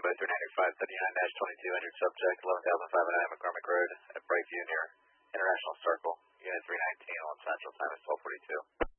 by 395-39-22, entered subject 11,509 McCormick Road at Brightview near International Circle. Unit 319 on Central Time is 1242.